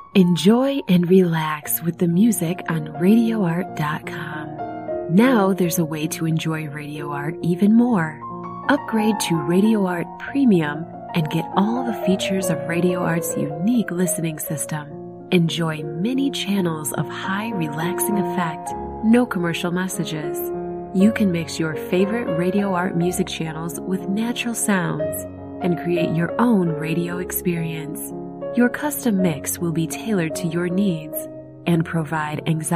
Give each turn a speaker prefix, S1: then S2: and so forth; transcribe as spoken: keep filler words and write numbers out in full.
S1: Enjoy and relax with the music on radio art dot com. Now there's a way to enjoy Radio Art even more. Upgrade to Radio Art Premium and get all the features of Radio Art's unique listening system. Enjoy many channels of high relaxing effect, no commercial messages. You can mix your favorite Radio Art music channels with natural sounds and create your own radio experience. Your custom mix will be tailored to your needs and provide anxiety